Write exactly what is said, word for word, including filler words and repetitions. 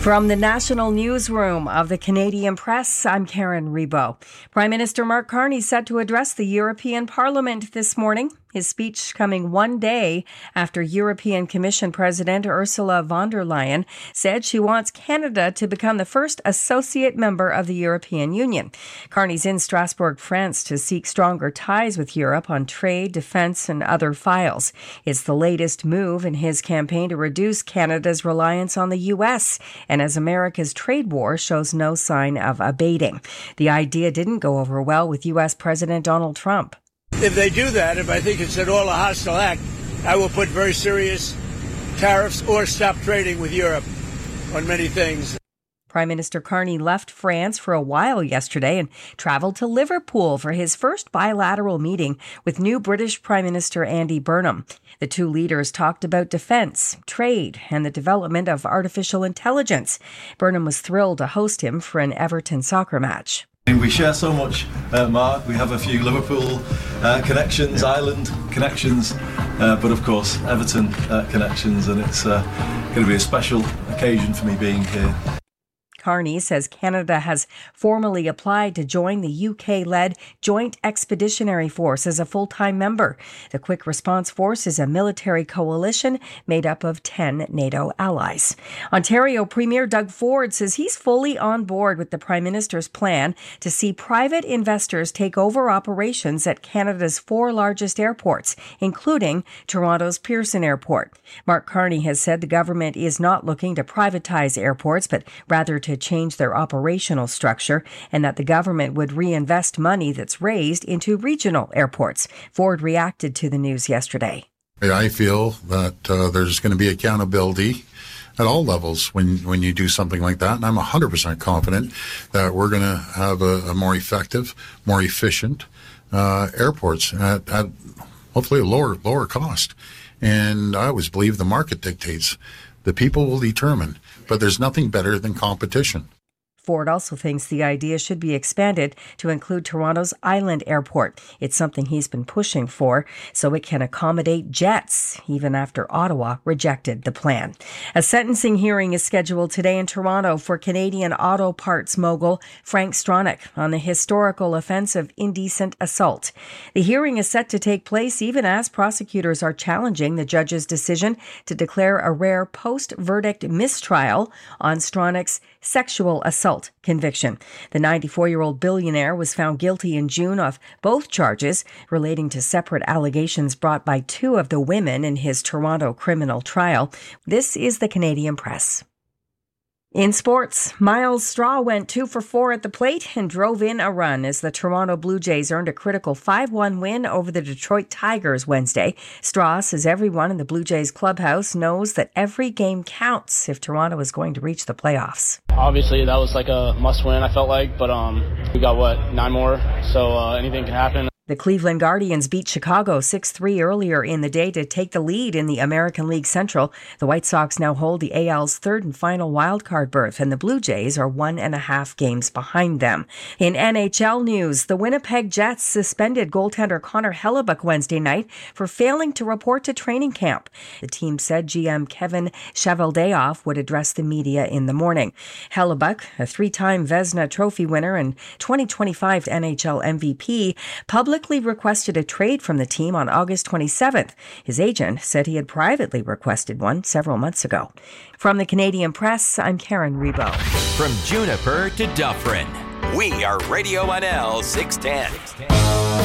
From the National Newsroom of the Canadian Press, I'm Karen Rebo. Prime Minister Mark Carney set to address the European Parliament this morning. His speech coming one day after European Commission President Ursula von der Leyen said she wants Canada to become the first associate member of the European Union. Carney's in Strasbourg, France, to seek stronger ties with Europe on trade, defense, and other files. It's the latest move in his campaign to reduce Canada's reliance on the U S, and as America's trade war shows no sign of abating. The idea didn't go over well with U S President Donald Trump. If they do that, if I think it's at all a hostile act, I will put very serious tariffs or stop trading with Europe on many things. Prime Minister Carney left France for a while yesterday and traveled to Liverpool for his first bilateral meeting with new British Prime Minister Andy Burnham. The two leaders talked about defense, trade, and the development of artificial intelligence. Burnham was thrilled to host him for an Everton soccer match. We share so much, uh, Mark. We have a few Liverpool uh, connections, Ireland connections, uh, but of course Everton uh, connections, and it's uh, going to be a special occasion for me being here. Carney says Canada has formally applied to join the U K-led Joint Expeditionary Force as a full-time member. The Quick Response Force is a military coalition made up of ten NATO allies. Ontario Premier Doug Ford says he's fully on board with the Prime Minister's plan to see private investors take over operations at Canada's four largest airports, including Toronto's Pearson Airport. Mark Carney has said the government is not looking to privatize airports, but rather to change their operational structure, and that the government would reinvest money that's raised into regional airports. Ford reacted to the news yesterday. I feel that uh, there's going to be accountability at all levels when, when you do something like that, and I'm one hundred percent confident that we're going to have a, a more effective, more efficient uh, airports at, at hopefully a lower lower cost. And I always believe the market dictates. The people will determine, but there's nothing better than competition. Ford also thinks the idea should be expanded to include Toronto's Island Airport. It's something he's been pushing for so it can accommodate jets, even after Ottawa rejected the plan. A sentencing hearing is scheduled today in Toronto for Canadian auto parts mogul Frank Stronach on the historical offense of indecent assault. The hearing is set to take place even as prosecutors are challenging the judge's decision to declare a rare post-verdict mistrial on Stronach's sexual assault conviction. The ninety-four-year-old billionaire was found guilty in June of both charges relating to separate allegations brought by two of the women in his Toronto criminal trial. This is the Canadian Press. In sports, Myles Straw went two for four at the plate and drove in a run as the Toronto Blue Jays earned a critical five one win over the Detroit Tigers Wednesday. Straw says everyone in the Blue Jays clubhouse knows that every game counts if Toronto is going to reach the playoffs. Obviously, that was like a must-win, I felt like, but um, we got, what, nine more, so uh, anything can happen. The Cleveland Guardians beat Chicago six three earlier in the day to take the lead in the American League Central. The White Sox now hold the A L's third and final wildcard berth, and the Blue Jays are one and a half games behind them. In N H L news, the Winnipeg Jets suspended goaltender Connor Hellebuyck Wednesday night for failing to report to training camp. The team said G M Kevin Cheveldayoff would address the media in the morning. Hellebuyck, a three-time Vezina Trophy winner and twenty twenty-five N H L M V P, publicly requested a trade from the team on August twenty-seventh. His agent said he had privately requested one several months ago. From the Canadian Press, I'm Karen Rebo. From Juniper to Dufferin, we are Radio one L six ten.